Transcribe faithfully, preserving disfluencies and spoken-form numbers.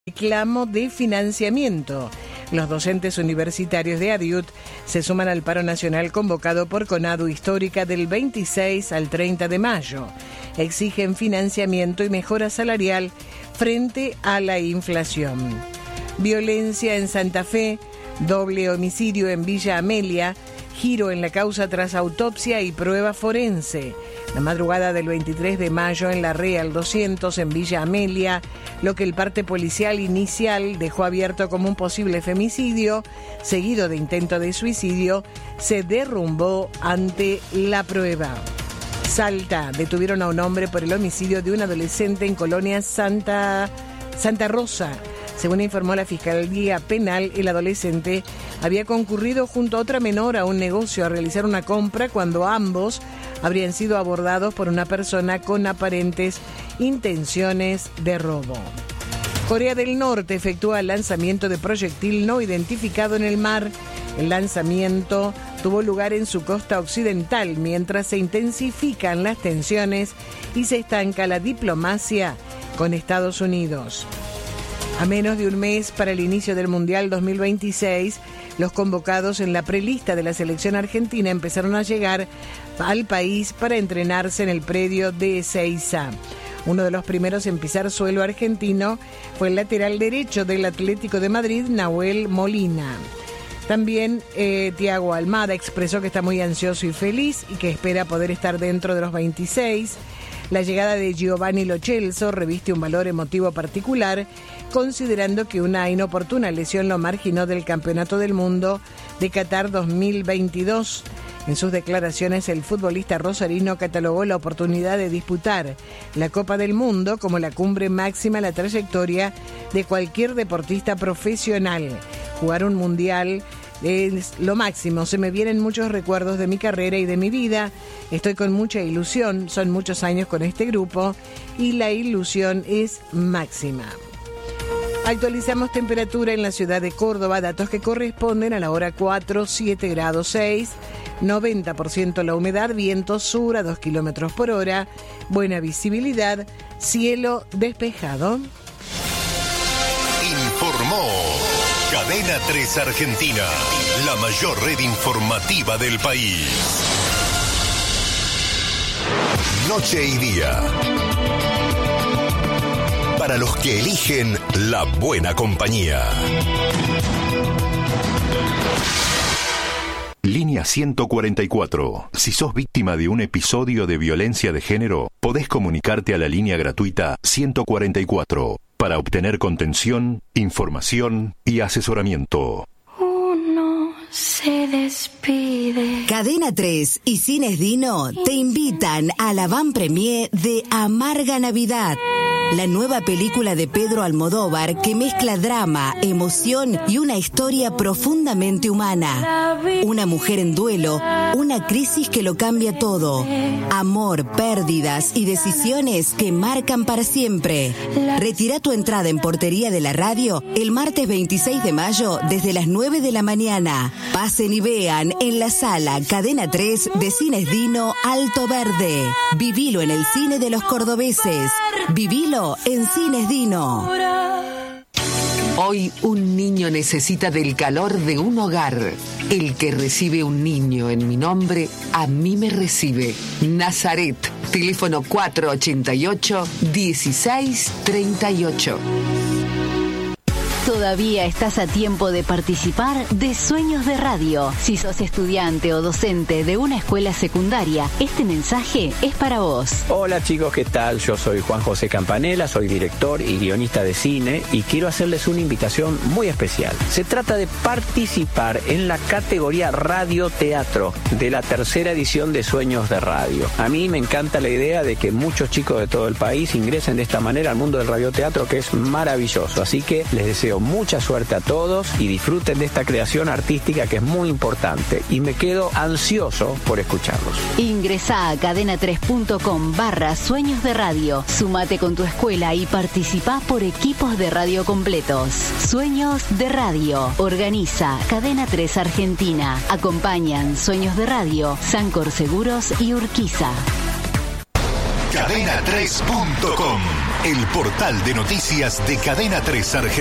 Reclamo de financiamiento. Los docentes universitarios de ADIUT se suman al paro nacional convocado por CONADU Histórica del veintiséis al treinta de mayo. Exigen financiamiento y mejora salarial frente a la inflación. Violencia en Santa Fe, doble homicidio en Villa Amelia, giro en la causa tras autopsia y prueba forense. La madrugada del veintitrés de mayo en la Real doscientos en Villa Amelia, lo que el parte policial inicial dejó abierto como un posible femicidio, seguido de intento de suicidio, se derrumbó ante la prueba. Salta, detuvieron a un hombre por el homicidio de un adolescente en Colonia Santa, Santa Rosa. Según informó la Fiscalía Penal, el adolescente había concurrido junto a otra menor a un negocio a realizar una compra cuando ambos habrían sido abordados por una persona con aparentes intenciones de robo. Corea del Norte efectúa el lanzamiento de proyectil no identificado en el mar. El lanzamiento tuvo lugar en su costa occidental mientras se intensifican las tensiones y se estanca la diplomacia con Estados Unidos. A menos de un mes para el inicio del Mundial dos mil veintiséis, los convocados en la prelista de la selección argentina empezaron a llegar al país para entrenarse en el predio de Ezeiza. Uno de los primeros en pisar suelo argentino fue el lateral derecho del Atlético de Madrid, Nahuel Molina. También eh, Thiago Almada expresó que está muy ansioso y feliz y que espera poder estar dentro de los veintiséis. La llegada de Giovanni Lo Celso reviste un valor emotivo particular, considerando que una inoportuna lesión lo marginó del Campeonato del Mundo de Qatar dos mil veintidós. En sus declaraciones, el futbolista rosarino catalogó la oportunidad de disputar la Copa del Mundo como la cumbre máxima en la trayectoria de cualquier deportista profesional. Jugar un mundial es lo máximo, se me vienen muchos recuerdos de mi carrera y de mi vida, estoy con mucha ilusión, son muchos años con este grupo y la ilusión es máxima. Actualizamos temperatura en la ciudad de Córdoba, datos que corresponden a la hora cuatro, siete grados seis, noventa por ciento la humedad, viento sur a dos kilómetros por hora, buena visibilidad, cielo despejado. Informó Cadena tres Argentina, la mayor red informativa del país. Noche y día. Para los que eligen la buena compañía. Línea ciento cuarenta y cuatro. Si sos víctima de un episodio de violencia de género, podés comunicarte a la línea gratuita ciento cuarenta y cuatro para obtener contención, información y asesoramiento. Uno se despide. Cadena tres y Cines Dino te invitan a la van premier de Amarga Navidad, la nueva película de Pedro Almodóvar que mezcla drama, emoción y una historia profundamente humana. Una mujer en duelo, una crisis que lo cambia todo. Amor, pérdidas y decisiones que marcan para siempre. Retira tu entrada en Portería de la Radio el martes veintiséis de mayo desde las nueve de la mañana. Pasen y vean en la sala Cadena tres de Cines Dino Alto Verde. Vivilo en el cine de los cordobeses. Vivilo en Cines Dino. Hoy un niño necesita del calor de un hogar. El que recibe un niño en mi nombre, a mí me recibe. Nazaret, teléfono cuatro ochenta y ocho, dieciséis treinta y ocho. Todavía estás a tiempo de participar de Sueños de Radio. Si sos estudiante o docente de una escuela secundaria, este mensaje es para vos. Hola chicos, ¿qué tal? Yo soy Juan José Campanella, soy director y guionista de cine y quiero hacerles una invitación muy especial. Se trata de participar en la categoría Radio-Teatro de la tercera edición de Sueños de Radio. A mí me encanta la idea de que muchos chicos de todo el país ingresen de esta manera al mundo del radioteatro, que es maravilloso. Así que les deseo mucha suerte a todos y disfruten de esta creación artística que es muy importante y me quedo ansioso por escucharlos. Ingresá a cadena tres punto com barra Sueños de Radio. Sumate con tu escuela y participá por equipos de radio completos. Sueños de Radio. Organiza Cadena tres Argentina. Acompañan Sueños de Radio, Sancor Seguros y Urquiza. cadena tres punto com el portal de noticias de Cadena tres Argentina.